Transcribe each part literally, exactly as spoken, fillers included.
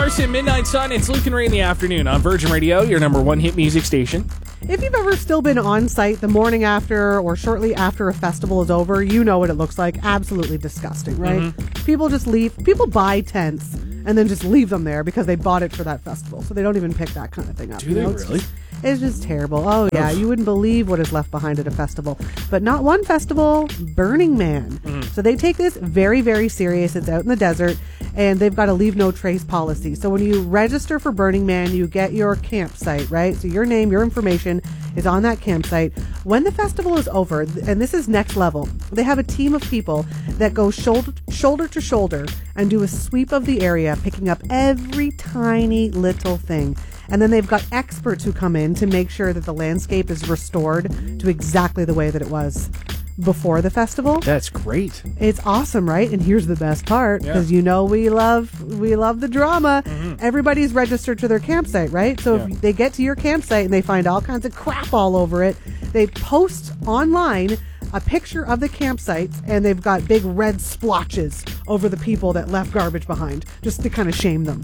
Morrison, Midnight Sun. It's Luke and Ray in the afternoon on Virgin Radio, your number one hit music station. If you've ever still been on site the morning after or shortly after a festival is over, you know what it looks like. Absolutely disgusting, right? Mm-hmm. People just leave. People buy tents and then just leave them there because they bought it for that festival. So they don't even pick that kind of thing up. Do they know? really? It's just, it's just terrible. Oh, yeah. You wouldn't believe what is left behind at a festival. But not one festival, Burning Man. Mm-hmm. So they take this very, very serious. It's out in the desert, and they've got a leave no trace policy. So when you register for Burning Man, you get your campsite, right? So your name, your information is on that campsite. When the festival is over, and this is next level, they have a team of people that go shoulder, shoulder to shoulder and do a sweep of the area, picking up every tiny little thing. And then they've got experts who come in to make sure that the landscape is restored to exactly the way that it was before the festival. That's great. It's awesome, right? And here's the best part, because yeah. you know we love we love the drama. Mm-hmm. Everybody's registered to their campsite, right? So yeah. if they get to your campsite and they find all kinds of crap all over it, they post online a picture of the campsite, and they've got big red splotches over the people that left garbage behind, just to kind of shame them.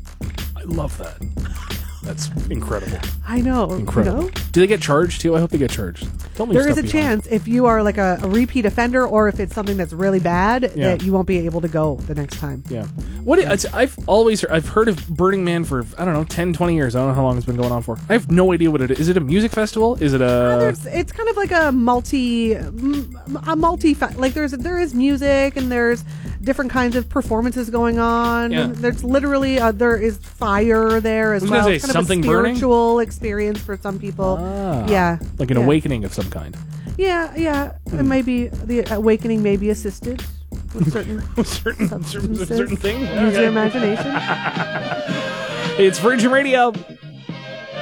I love that. That's incredible. I know. Incredible. You know? Do they get charged too? I hope they get charged. Tell me there is a behind. chance if you are like a, a repeat offender, or if it's something that's really bad, yeah. that you won't be able to go the next time. Yeah. What it's, I've always heard, I've heard of Burning Man for I don't know ten, twenty years. I don't know how long it's been going on for. I have no idea what it is. Is it a music festival? Is it a? Uh, it's kind of like a multi, a multi. Like there's there is music and there's different kinds of performances going on. Yeah. And there's literally uh, there is fire there as I was well. gonna say, it's kind something of a spiritual burning? experience for some people. Ah, yeah, like an yeah. awakening of some kind. Yeah, yeah. Hmm. And maybe the awakening may be assisted with certain certain, certain, certain things. Use your imagination. It's Virgin Radio.